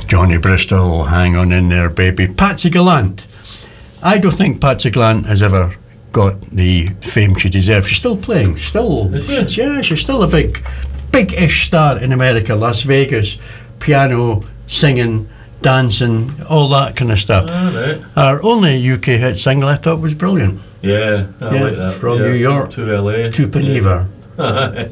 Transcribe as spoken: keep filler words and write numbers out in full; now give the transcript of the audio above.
Johnny Bristol, Hang On In There Baby. Patsy Gallant. I don't think Patsy Gallant has ever got the fame she deserves. She's still playing, still. Is she? She, yeah, she's still a big, big-ish star in America, Las Vegas, piano, singing, dancing, all that kind of stuff. All right. Our only U K hit single I thought was brilliant. Yeah, I Yeah, like that. from yeah. New York to L A to Geneva. Yeah.